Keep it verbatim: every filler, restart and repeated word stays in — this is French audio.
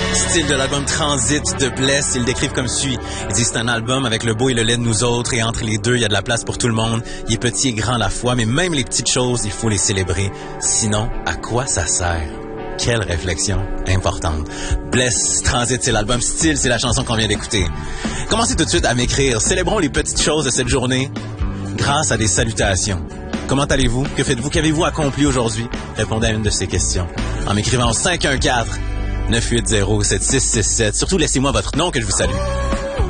Style de l'album Transit de Bless, ils le décrivent comme suit. Ils disent c'est un album avec le beau et le laid de nous autres et entre les deux, il y a de la place pour tout le monde. Il est petit et grand à la fois, mais même les petites choses, il faut les célébrer. Sinon, à quoi ça sert? Quelle réflexion importante. Bless, Transit, c'est l'album. Style, c'est la chanson qu'on vient d'écouter. Commencez tout de suite à m'écrire. Célébrons les petites choses de cette journée grâce à des salutations. Comment allez-vous? Que faites-vous? Qu'avez-vous accompli aujourd'hui? Répondez à une de ces questions en m'écrivant au cinq un quatre, neuf huit zéro, sept six six sept. Surtout, laissez-moi votre nom que je vous salue.